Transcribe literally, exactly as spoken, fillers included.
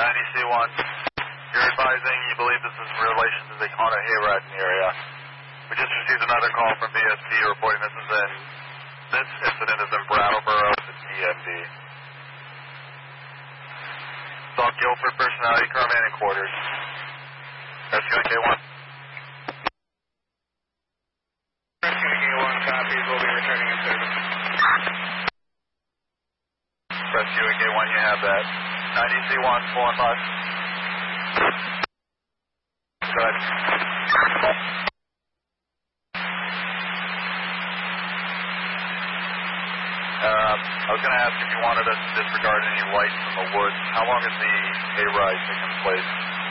ninety C one. You're advising you believe this is in relation to the Honda Hayride in the area. We just received another call from B S P reporting this is in, this incident is in Brattleboro, the D M V. South Guilford personality, car man in quarters. S U N K one. S U N K one copies, we'll be returning in service. Press U N K one, you have that. ninety C one, four and five. Good. Uh, I was going to ask if you wanted us to disregard any lights from the woods. How long has the hayride taken place?